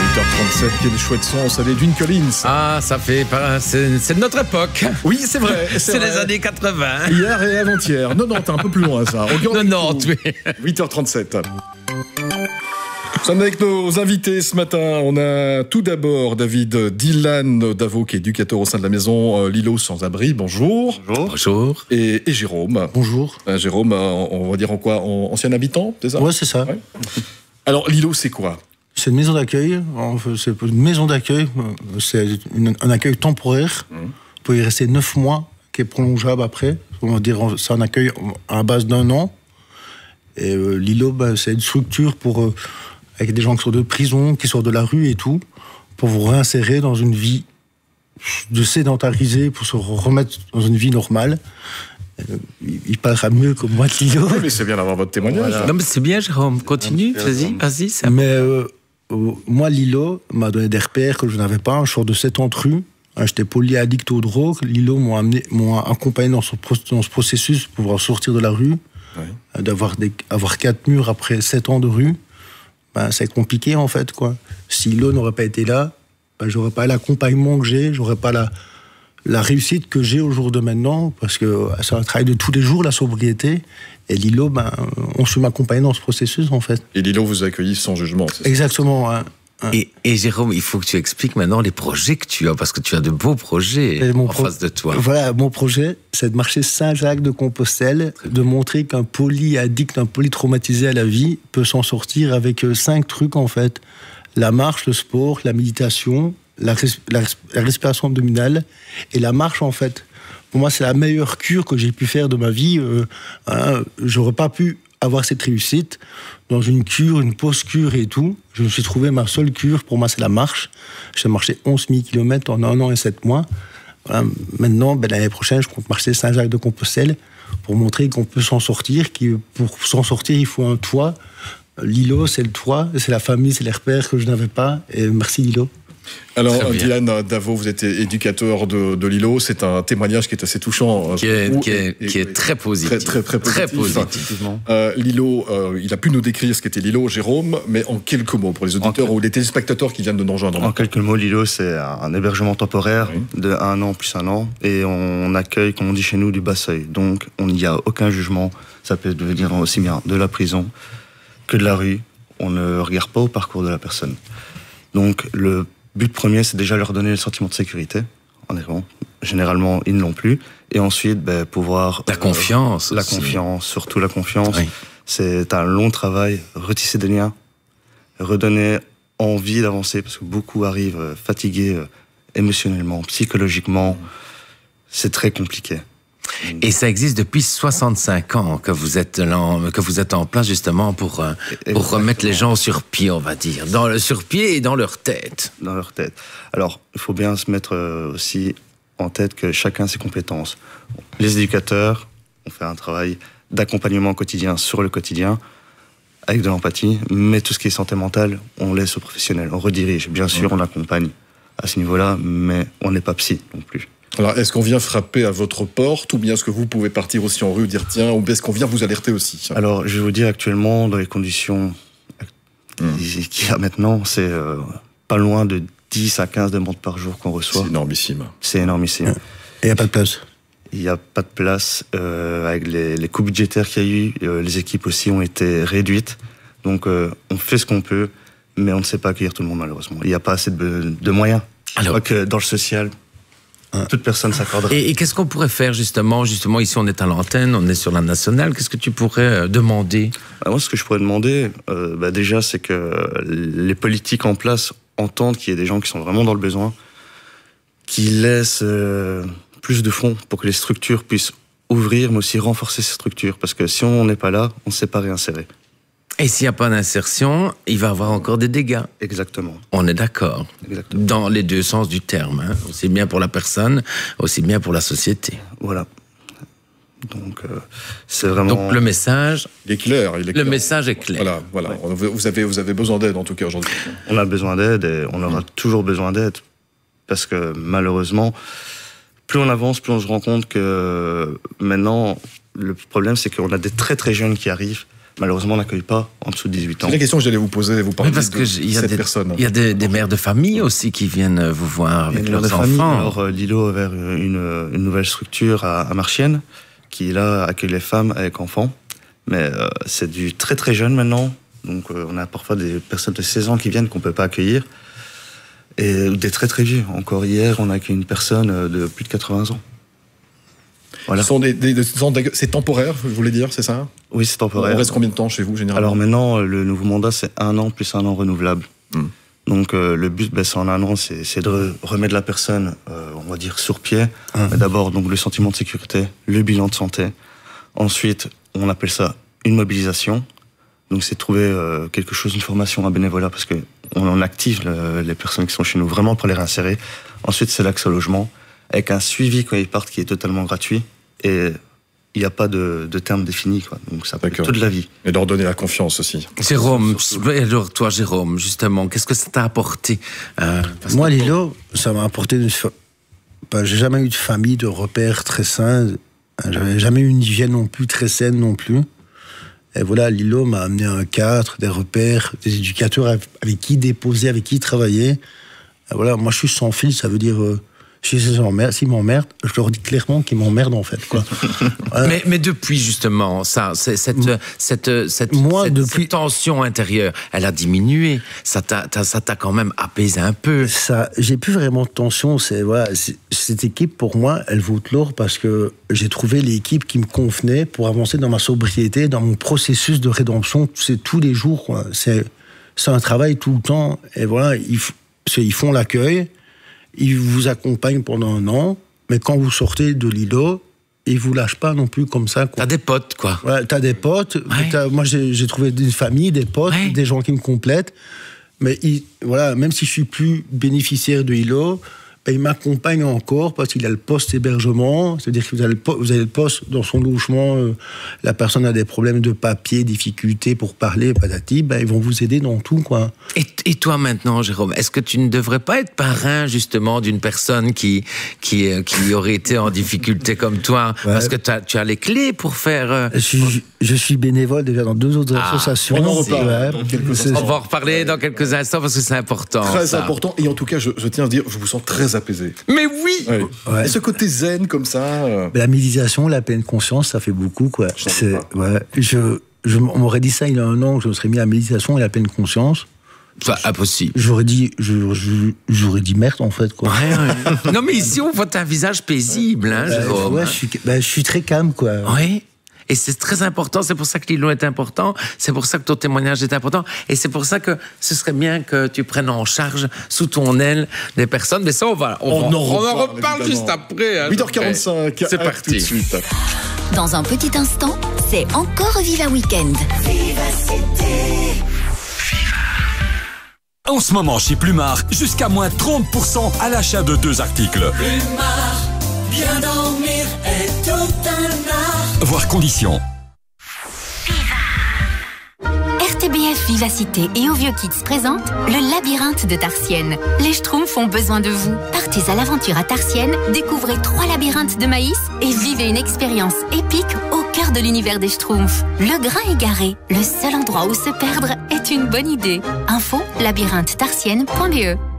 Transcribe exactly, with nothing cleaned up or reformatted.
huit heures trente-sept, quel chouette son, ça allait d'une Collins. Ah, ça fait... C'est, c'est de notre époque. Oui, c'est vrai. C'est, c'est vrai. les années quatre-vingts. Hier et avant-hier. Non, non, t'es un peu plus loin, ça. quatre-vingt-dix, oui. huit heures trente-sept. Nous sommes avec nos invités ce matin. On a tout d'abord David Dylan Davo, qui est éducateur au sein de la maison L'Îlot Sans Abri. Bonjour. Bonjour. Bonjour. Et, et Jérôme. Bonjour. Euh, Jérôme, on va dire en quoi, en ancien habitant, c'est ça? Ouais, c'est ça. Ouais. Alors, L'Îlot, c'est quoi? C'est une maison d'accueil. C'est une maison d'accueil. C'est une, un accueil temporaire. Mmh. Vous pouvez y rester neuf mois, qui est prolongeable après. On va dire, c'est un accueil à la base d'un an. Et euh, L'Îlot, ben, c'est une structure pour euh, avec des gens qui sortent de prison, qui sortent de la rue et tout, pour vous réinsérer dans une vie de sédentarisée, pour se remettre dans une vie normale. Euh, il parlera mieux que moi de L'Îlot. Oui, mais c'est bien d'avoir votre témoignage. Voilà. Non, mais c'est bien, Jérôme. Continue, vas-y, vas-y. Ça... Mais euh, euh, moi, L'Îlot m'a donné des repères que je n'avais pas. Je sors de sept ans de rue. J'étais polyaddict aux drogues. L'Îlot m'a amené, m'a accompagné dans ce, dans ce processus pour pouvoir sortir de la rue. Oui. D'avoir des, avoir quatre murs après sept ans de rue, ben, c'est compliqué en fait, quoi. Si L'Îlot n'aurait pas été là, ben, j'aurais pas l'accompagnement que j'ai, j'aurais pas la, la réussite que j'ai au jour de maintenant, parce que c'est un travail de tous les jours, la sobriété. Et L'Îlot, ben, on su m'accompagner dans ce processus en fait. Et L'Îlot vous accueille sans jugement, c'est ça? Exactement. Hein. Et, et Jérôme, il faut que tu expliques maintenant les projets que tu as, parce que tu as de beaux projets en pro... face de toi. Voilà, mon projet, c'est de marcher Saint-Jacques-de-Compostelle, de montrer qu'un polyaddict, un polytraumatisé à la vie peut s'en sortir avec cinq trucs en fait. La marche, le sport, la méditation, la, res... la, res... la respiration abdominale et la marche en fait. Pour moi, c'est la meilleure cure que j'ai pu faire de ma vie. Euh, hein, j'aurais pas pu avoir cette réussite dans une cure, une post-cure et tout. Je me suis trouvé ma seule cure, pour moi, c'est la marche. J'ai marché onze mille kilomètres en un an et sept mois. Voilà. Maintenant, ben, l'année prochaine, je compte marcher Saint-Jacques-de-Compostelle pour montrer qu'on peut s'en sortir, que pour s'en sortir, il faut un toit. L'Îlot, c'est le toit, c'est la famille, c'est les repères que je n'avais pas. Et merci, L'Îlot. Alors, Dylan Davo, vous êtes éducateur de, de L'Îlot. C'est un témoignage qui est assez touchant. Qui est, vous, qui est, et, qui est et, très positif. Très, très, très positif. Très positivement. Euh, L'Îlot, euh, il a pu nous décrire ce qu'était L'Îlot, Jérôme, mais en quelques mots, pour les auditeurs en, ou les téléspectateurs qui viennent de nous rejoindre. En quelques mots, L'Îlot, c'est un hébergement temporaire oui. de un an plus un an. Et on accueille, comme on dit chez nous, du bas seuil. Donc, il n'y a aucun jugement. Ça peut devenir aussi bien de la prison que de la rue. On ne regarde pas au parcours de la personne. Donc, le but premier, c'est déjà leur donner le sentiment de sécurité. En errant. Généralement, ils ne l'ont plus. Et ensuite, ben, pouvoir... La euh, confiance. La aussi. confiance, surtout la confiance. Oui. C'est un long travail. Retisser des liens. Redonner envie d'avancer. Parce que beaucoup arrivent fatigués euh, émotionnellement, psychologiquement. C'est très compliqué. Et ça existe depuis soixante-cinq ans que vous êtes en, que vous êtes en place justement pour, pour remettre les gens sur pied, on va dire. Dans le, sur pied et dans leur tête. Dans leur tête. Alors, il faut bien se mettre aussi en tête que chacun a ses compétences. Les éducateurs, on fait un travail d'accompagnement quotidien sur le quotidien, avec de l'empathie, mais tout ce qui est santé mentale, on laisse aux professionnels. On redirige. Bien sûr, on accompagne à ce niveau-là, mais on n'est pas psy non plus. Alors, est-ce qu'on vient frapper à votre porte, ou bien est-ce que vous pouvez partir aussi en rue, dire tiens, ou est-ce qu'on vient vous alerter aussi? Alors, je vais vous dire, actuellement, dans les conditions mmh. qu'il y a maintenant, c'est euh, pas loin de dix à quinze demandes par jour qu'on reçoit. C'est énormissime. C'est énormissime. Et il n'y a pas de place? Il n'y a pas de place. Euh, avec les, les coûts budgétaires qu'il y a eu, euh, les équipes aussi ont été réduites. Donc, euh, on fait ce qu'on peut, mais on ne sait pas accueillir tout le monde, malheureusement. Il n'y a pas assez de, de moyens. Alors, je crois que dans le social... toute personne s'accorderait. Et, et qu'est-ce qu'on pourrait faire justement Justement, ici, on est à l'antenne, on est sur la nationale. Qu'est-ce que tu pourrais demander? bah, Moi, ce que je pourrais demander, euh, bah, déjà, c'est que les politiques en place entendent qu'il y ait des gens qui sont vraiment dans le besoin, qui laissent euh, plus de fonds pour que les structures puissent ouvrir, mais aussi renforcer ces structures. Parce que si on n'est pas là, on ne sait pas réinsérer. Et s'il n'y a pas d'insertion, il va y avoir encore des dégâts. Exactement. On est d'accord. Exactement. Dans les deux sens du terme. Hein. Aussi bien pour la personne, aussi bien pour la société. Voilà. Donc, euh, c'est vraiment... Donc, le message... Il est clair. Il est clair. Le message est clair. Voilà, voilà. Ouais. Vous avez, vous avez besoin d'aide, en tout cas, aujourd'hui. On a besoin d'aide et on aura mmh. toujours besoin d'aide. Parce que, malheureusement, plus on avance, plus on se rend compte que maintenant, le problème, c'est qu'on a des très très jeunes qui arrivent Malheureusement, on n'accueille pas en dessous de dix-huit ans. C'est la question que j'allais vous poser. Vous parlez Oui, parce de que j- il y a cette des, personne. il y a des, des mères de famille aussi qui viennent vous voir avec Et leurs de enfants. famille, alors, euh, Lilo a ouvert une, une nouvelle structure à, à Marchienne, qui là accueille les femmes avec enfants. Mais euh, c'est du très très jeune maintenant. Donc euh, on a parfois des personnes de seize ans qui viennent qu'on ne peut pas accueillir. Et des très très vieux. Encore hier, on a accueilli une personne de plus de quatre-vingts ans. Voilà. Ce sont des, des, des centres d'accueil- c'est temporaire, vous voulez dire, c'est ça? Oui, c'est temporaire. On reste combien de temps chez vous, généralement? Alors maintenant, le nouveau mandat, c'est un an plus un an renouvelable. Hmm. Donc euh, le but, ben, c'est en un an, c'est, c'est de remettre la personne, euh, on va dire, sur pied. Hum. Mais d'abord, donc le sentiment de sécurité, le bilan de santé. Ensuite, on appelle ça une mobilisation. Donc c'est trouver euh, quelque chose, une formation, un bénévolat, parce que on, on active le- les personnes qui sont chez nous vraiment pour les réinsérer. Ensuite, c'est l'accès au logement, avec un suivi quand ils partent qui est totalement gratuit. Et il n'y a pas de, de terme défini, quoi. Donc ça peut être D'accord. toute la vie. Et leur donner la confiance aussi. Jérôme, alors toi Jérôme, justement, qu'est-ce que ça t'a apporté euh, parce Moi, que- Lilo, ça m'a apporté une... fa- ben, j'ai jamais eu de famille, de repères très sains. J'avais jamais eu une hygiène non plus très saine non plus. Et voilà, Lilo m'a amené un cadre, des repères, des éducateurs avec, avec qui déposer, avec qui travailler. Et voilà, moi je suis sans fil, ça veut dire... Euh, si s'ils m'emmerdent, s'ils m'emmerdent, je leur dis clairement qu'ils m'emmerdent en fait, quoi. Voilà. Mais, mais depuis justement, ça, c'est- cette, cette, cette, Moi, cette, depuis- cette tension intérieure, elle a diminué. Ça t'a, t'a- ça t'a quand même apaisé un peu. Ça, j'ai plus vraiment de tension. C'est voilà, c'est- cette équipe pour moi, elle vaut de l'or parce que j'ai trouvé l'équipe qui me convenait pour avancer dans ma sobriété, dans mon processus de rédemption. C'est tous les jours, quoi. C'est c'est un travail tout le temps. Et voilà, ils, f- c'est- ils font l'accueil, ils vous accompagnent pendant un an, mais quand vous sortez de Lilo, ils vous lâchent pas non plus comme ça, quoi. T'as des potes, quoi. Ouais, t'as des potes. Ouais. t'as- moi, j'ai j'ai trouvé des familles, des potes, Ouais. des gens qui me complètent. Mais ils- voilà, même si je suis plus bénéficiaire de Hilo, ben, il m'accompagne encore parce qu'il a le poste hébergement. C'est-à-dire que vous avez le, po- vous avez le poste dans son logement. Euh, la personne a des problèmes de papier, difficultés pour parler, patati. Ben, ils vont vous aider dans tout, quoi. Et, et toi maintenant, Jérôme, est-ce que tu ne devrais pas être parrain justement d'une personne qui, qui, euh, qui aurait été en difficulté comme toi? Ouais. Parce que t'as- tu as les clés pour faire... euh, Je suis, je suis bénévole déjà dans deux autres Ah, associations. on en reparle Ouais. dans quelques C'est- On va en reparler dans quelques instants parce que c'est important. Très ça. important. Et en tout cas, je, je tiens à dire, je vous sens très apaisé. Mais oui! Ouais. Ouais. Et ce côté zen comme ça. euh, La méditation, la pleine conscience, ça fait beaucoup, quoi. Je t'en C'est, veux pas. ouais, je, je, on m'aurait dit ça il y a un an, que je me serais mis à la méditation et la pleine conscience. Enfin, impossible. J'aurais dit, je- je- j'aurais dit merde, en fait, quoi. Ouais, ouais. Non, mais ici, on voit un visage paisible, hein, Bah, Jérôme. ouais, je suis, bah, je suis très calme, quoi. Oui. Et c'est très important, c'est pour ça que Lilo est important, c'est pour ça que ton témoignage est important, et c'est pour ça que ce serait bien que tu prennes en charge, sous ton aile, des personnes. Mais ça, on va, on, On va- en on en reparle, reparle évidemment. juste après. Hein, huit heures quarante-cinq. C'est à parti. Tout de suite. Dans un petit instant, c'est encore Viva Weekend. En ce moment chez Plumard, jusqu'à moins trente pour cent à l'achat de deux articles. Bien dormir est tout un art. Voir conditions. R T B F Vivacité et Ovio Kids présente le labyrinthe de Tarsienne. Les Schtroumpfs ont besoin de vous. Partez à l'aventure à Tarsienne, découvrez trois labyrinthes de maïs et vivez une expérience épique au cœur de l'univers des Schtroumpfs. Le grain égaré, le seul endroit où se perdre est une bonne idée. Info labyrinthe tarsienne point b e.